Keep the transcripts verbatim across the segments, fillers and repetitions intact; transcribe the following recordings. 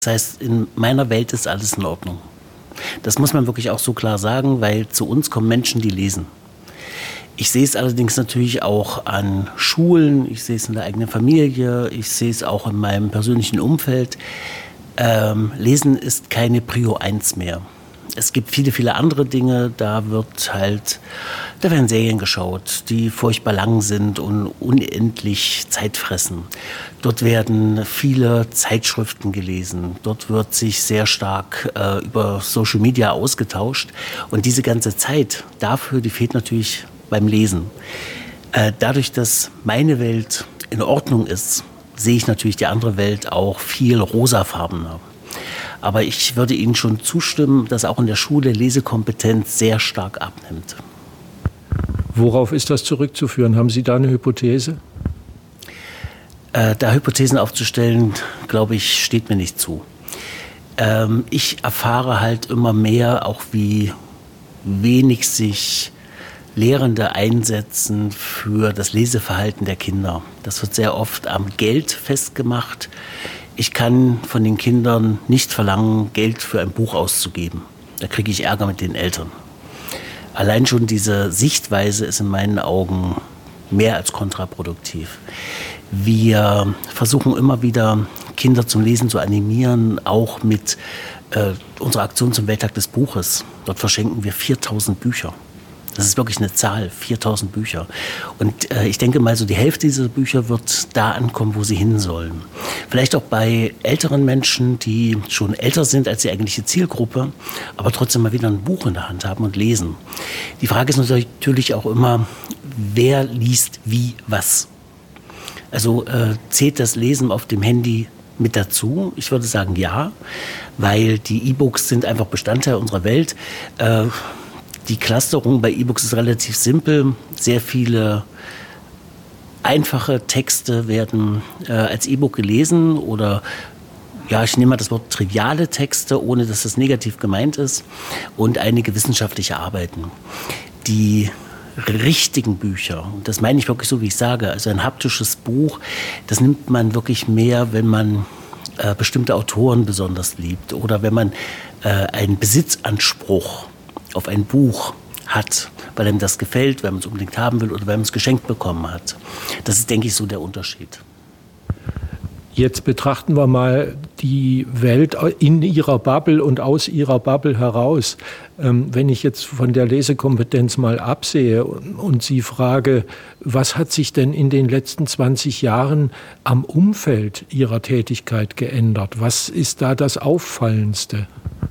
Das heißt, in meiner Welt ist alles in Ordnung. Das muss man wirklich auch so klar sagen, weil zu uns kommen Menschen, die lesen. Ich sehe es allerdings natürlich auch an Schulen, ich sehe es in der eigenen Familie, ich sehe es auch in meinem persönlichen Umfeld. Ähm, Lesen ist keine Prio eins mehr. Es gibt viele, viele andere Dinge, da wird halt, da werden Serien geschaut, die furchtbar lang sind und unendlich Zeit fressen. Dort werden viele Zeitschriften gelesen, dort wird sich sehr stark äh, über Social Media ausgetauscht und diese ganze Zeit dafür, die fehlt natürlich beim Lesen. Äh, dadurch, dass meine Welt in Ordnung ist, sehe ich natürlich die andere Welt auch viel rosafarbener. Aber ich würde Ihnen schon zustimmen, dass auch in der Schule Lesekompetenz sehr stark abnimmt. Worauf ist das zurückzuführen? Haben Sie da eine Hypothese? Äh, da Hypothesen aufzustellen, glaube ich, steht mir nicht zu. Ähm, ich erfahre halt immer mehr, auch wie wenig sich Lehrende einsetzen für das Leseverhalten der Kinder. Das wird sehr oft am Geld festgemacht. Ich kann von den Kindern nicht verlangen, Geld für ein Buch auszugeben. Da kriege ich Ärger mit den Eltern. Allein schon diese Sichtweise ist in meinen Augen mehr als kontraproduktiv. Wir versuchen immer wieder, Kinder zum Lesen zu animieren, auch mit äh, unserer Aktion zum Welttag des Buches. Dort verschenken wir viertausend Bücher. Das ist wirklich eine Zahl, viertausend Bücher. Und äh, ich denke mal, so die Hälfte dieser Bücher wird da ankommen, wo sie hin sollen. Vielleicht auch bei älteren Menschen, die schon älter sind als die eigentliche Zielgruppe, aber trotzdem mal wieder ein Buch in der Hand haben und lesen. Die Frage ist natürlich auch immer, wer liest wie was? Also äh, zählt das Lesen auf dem Handy mit dazu? Ich würde sagen ja, weil die E-Books sind einfach Bestandteil unserer Welt. Äh, Die Clusterung bei E-Books ist relativ simpel. Sehr viele einfache Texte werden äh, als E-Book gelesen oder, ja, ich nehme mal das Wort triviale Texte, ohne dass das negativ gemeint ist, und einige wissenschaftliche Arbeiten. Die richtigen Bücher, und das meine ich wirklich so, wie ich sage, also ein haptisches Buch, das nimmt man wirklich mehr, wenn man äh, bestimmte Autoren besonders liebt oder wenn man äh, einen Besitzanspruch auf ein Buch hat, weil einem das gefällt, weil man es unbedingt haben will oder weil man es geschenkt bekommen hat. Das ist, denke ich, so der Unterschied. Jetzt betrachten wir mal die Welt in ihrer Bubble und aus ihrer Bubble heraus. Ähm, wenn ich jetzt von der Lesekompetenz mal absehe und, und Sie frage, was hat sich denn in den letzten zwanzig Jahren am Umfeld Ihrer Tätigkeit geändert? Was ist da das Auffallendste?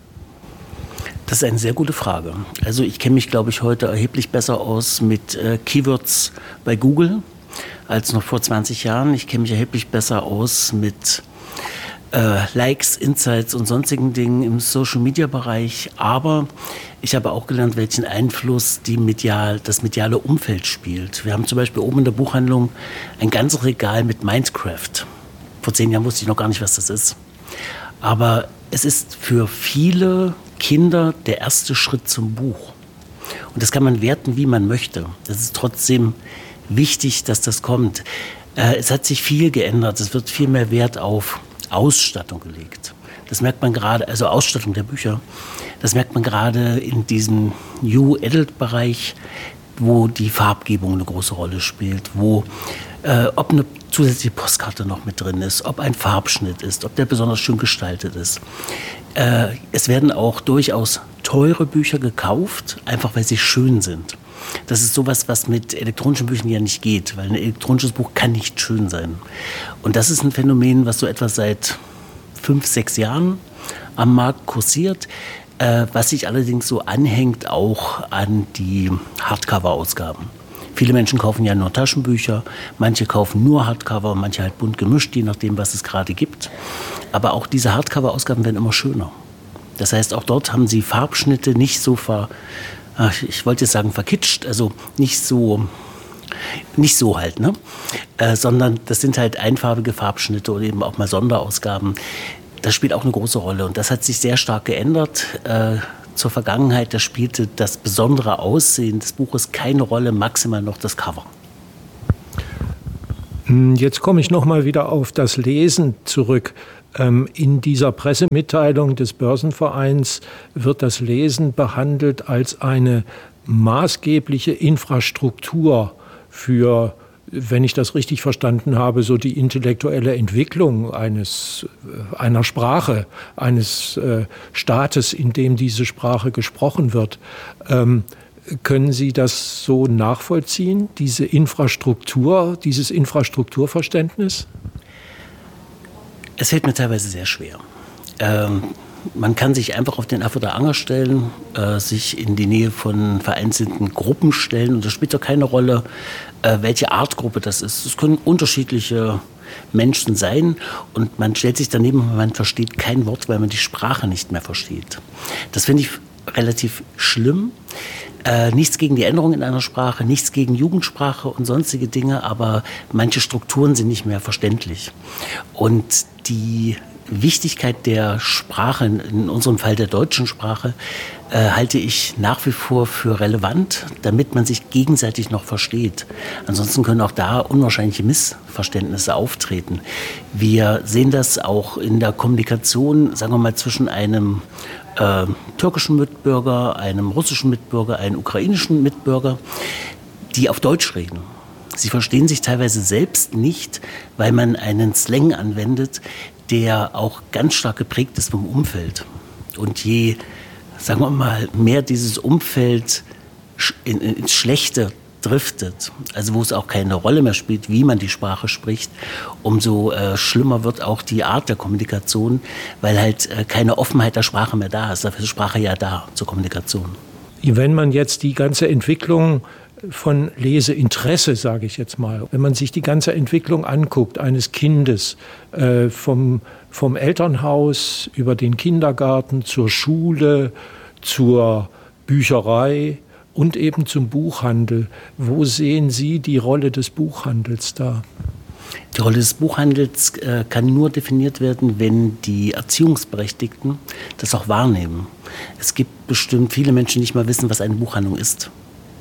Das ist eine sehr gute Frage. Also ich kenne mich, glaube ich, heute erheblich besser aus mit äh, Keywords bei Google als noch vor zwanzig Jahren. Ich kenne mich erheblich besser aus mit äh, Likes, Insights und sonstigen Dingen im Social-Media-Bereich. Aber ich habe auch gelernt, welchen Einfluss die medial, das mediale Umfeld spielt. Wir haben zum Beispiel oben in der Buchhandlung ein ganzes Regal mit Minecraft. Vor zehn Jahren wusste ich noch gar nicht, was das ist. Aber es ist für viele Kinder der erste Schritt zum Buch. Und das kann man werten, wie man möchte. Das ist trotzdem wichtig, dass das kommt. Äh, es hat sich viel geändert. Es wird viel mehr Wert auf Ausstattung gelegt. Das merkt man gerade, also Ausstattung der Bücher, das merkt man gerade in diesem New Adult-Bereich, wo die Farbgebung eine große Rolle spielt, wo äh, ob eine zusätzliche Postkarte noch mit drin ist, ob ein Farbschnitt ist, ob der besonders schön gestaltet ist. Äh, es werden auch durchaus teure Bücher gekauft, einfach weil sie schön sind. Das ist sowas, was mit elektronischen Büchern ja nicht geht, weil ein elektronisches Buch kann nicht schön sein. Und das ist ein Phänomen, was so etwa seit fünf, sechs Jahren am Markt kursiert, äh, was sich allerdings so anhängt auch an die Hardcover-Ausgaben. Viele Menschen kaufen ja nur Taschenbücher, manche kaufen nur Hardcover, manche halt bunt gemischt, je nachdem, was es gerade gibt. Aber auch diese Hardcover-Ausgaben werden immer schöner. Das heißt, auch dort haben sie Farbschnitte nicht so ver... Ach, ich wollte jetzt sagen verkitscht, also nicht so... Nicht so halt, ne? Äh, sondern das sind halt einfarbige Farbschnitte oder eben auch mal Sonderausgaben. Das spielt auch eine große Rolle und das hat sich sehr stark geändert. Äh, zur Vergangenheit, da spielte das besondere Aussehen des Buches keine Rolle, maximal noch das Cover. Jetzt komme ich noch mal wieder auf das Lesen zurück. In dieser Pressemitteilung des Börsenvereins wird das Lesen behandelt als eine maßgebliche Infrastruktur für, wenn ich das richtig verstanden habe, so die intellektuelle Entwicklung eines, einer Sprache, eines äh, Staates, in dem diese Sprache gesprochen wird. Ähm, können Sie das so nachvollziehen, diese Infrastruktur, dieses Infrastrukturverständnis? Es fällt mir teilweise sehr schwer. Ähm, man kann sich einfach auf den Affe oder Anger stellen, äh, sich in die Nähe von vereinzelten Gruppen stellen. Und das spielt doch keine Rolle, äh, welche Art Gruppe das ist. Es können unterschiedliche Menschen sein. Und man stellt sich daneben und man versteht kein Wort, weil man die Sprache nicht mehr versteht. Das finde ich relativ schlimm. Äh, nichts gegen die Änderung in einer Sprache, nichts gegen Jugendsprache und sonstige Dinge, aber manche Strukturen sind nicht mehr verständlich. Und die Wichtigkeit der Sprache, in unserem Fall der deutschen Sprache, äh, halte ich nach wie vor für relevant, damit man sich gegenseitig noch versteht. Ansonsten können auch da unwahrscheinliche Missverständnisse auftreten. Wir sehen das auch in der Kommunikation, sagen wir mal, zwischen einem äh, türkischen Mitbürger, einem russischen Mitbürger, einem ukrainischen Mitbürger, die auf Deutsch reden. Sie verstehen sich teilweise selbst nicht, weil man einen Slang anwendet, der auch ganz stark geprägt ist vom Umfeld. Und je, sagen wir mal, mehr dieses Umfeld in, in, ins Schlechte driftet, also wo es auch keine Rolle mehr spielt, wie man die Sprache spricht, umso äh, schlimmer wird auch die Art der Kommunikation, weil halt äh, keine Offenheit der Sprache mehr da ist. Dafür ist Sprache ja da zur Kommunikation. Wenn man jetzt die ganze Entwicklung von Leseinteresse, sage ich jetzt mal, wenn man sich die ganze Entwicklung anguckt eines Kindes, äh, vom, vom Elternhaus über den Kindergarten zur Schule, zur Bücherei und eben zum Buchhandel, wo sehen Sie die Rolle des Buchhandels da? Die Rolle des Buchhandels äh, kann nur definiert werden, wenn die Erziehungsberechtigten das auch wahrnehmen. Es gibt bestimmt viele Menschen, die nicht mal wissen, was eine Buchhandlung ist.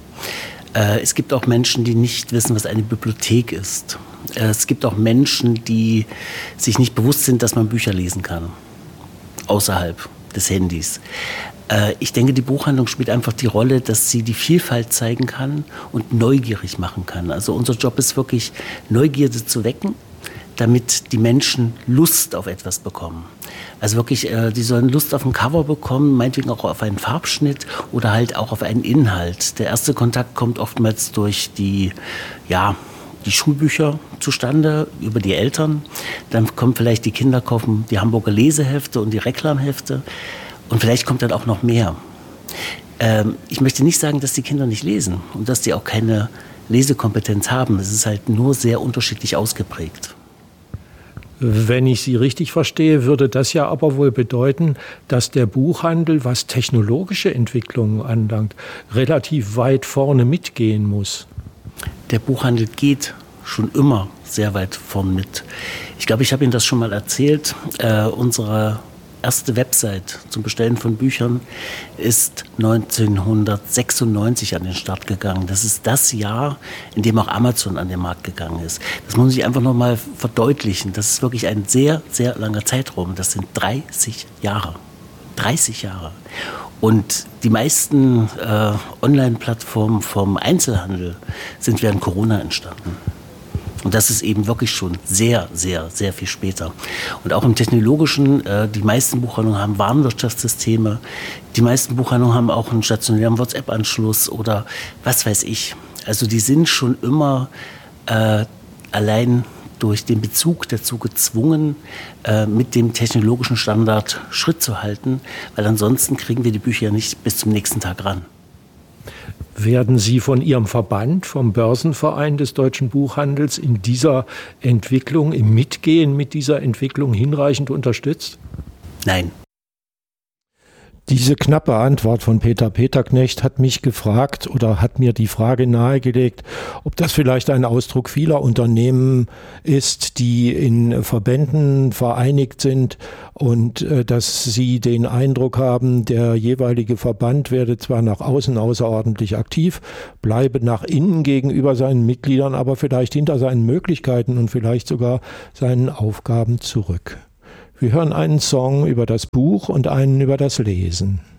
Äh, es gibt auch Menschen, die nicht wissen, was eine Bibliothek ist. Äh, es gibt auch Menschen, die sich nicht bewusst sind, dass man Bücher lesen kann, außerhalb des Handys. Äh, ich denke, die Buchhandlung spielt einfach die Rolle, dass sie die Vielfalt zeigen kann und neugierig machen kann. Also unser Job ist wirklich, Neugierde zu wecken, damit die Menschen Lust auf etwas bekommen. Also wirklich, äh, die sollen Lust auf ein Cover bekommen, meinetwegen auch auf einen Farbschnitt oder halt auch auf einen Inhalt. Der erste Kontakt kommt oftmals durch die, ja, die Schulbücher zustande, über die Eltern. Dann kommen vielleicht die Kinder, kaufen die Hamburger Lesehefte und die Reklamhefte. Und vielleicht kommt dann auch noch mehr. Ähm, ich möchte nicht sagen, dass die Kinder nicht lesen und dass die auch keine Lesekompetenz haben. Es ist halt nur sehr unterschiedlich ausgeprägt. Wenn ich Sie richtig verstehe, würde das ja aber wohl bedeuten, dass der Buchhandel, was technologische Entwicklungen anlangt, relativ weit vorne mitgehen muss. Der Buchhandel geht schon immer sehr weit vorn mit. Ich glaube, ich habe Ihnen das schon mal erzählt. Äh, unsere erste Website zum Bestellen von Büchern ist neunzehnhundertsechsundneunzig an den Start gegangen. Das ist das Jahr, in dem auch Amazon an den Markt gegangen ist. Das muss man sich einfach nochmal verdeutlichen. Das ist wirklich ein sehr, sehr langer Zeitraum. Das sind dreißig Jahre. dreißig Jahre. Und die meisten äh, Online-Plattformen vom Einzelhandel sind während Corona entstanden. Und das ist eben wirklich schon sehr, sehr, sehr viel später. Und auch im Technologischen, äh, die meisten Buchhandlungen haben Warenwirtschaftssysteme, die meisten Buchhandlungen haben auch einen stationären WhatsApp-Anschluss oder was weiß ich. Also die sind schon immer äh, allein durch den Bezug dazu gezwungen, äh, mit dem technologischen Standard Schritt zu halten, weil ansonsten kriegen wir die Bücher ja nicht bis zum nächsten Tag ran. Werden Sie von Ihrem Verband, vom Börsenverein des deutschen Buchhandels, in dieser Entwicklung, im Mitgehen mit dieser Entwicklung hinreichend unterstützt? Nein. Diese knappe Antwort von Peter Peterknecht hat mich gefragt oder hat mir die Frage nahegelegt, ob das vielleicht ein Ausdruck vieler Unternehmen ist, die in Verbänden vereinigt sind und äh, dass sie den Eindruck haben, der jeweilige Verband werde zwar nach außen außerordentlich aktiv, bleibe nach innen gegenüber seinen Mitgliedern, aber vielleicht hinter seinen Möglichkeiten und vielleicht sogar seinen Aufgaben zurück. Wir hören einen Song über das Buch und einen über das Lesen.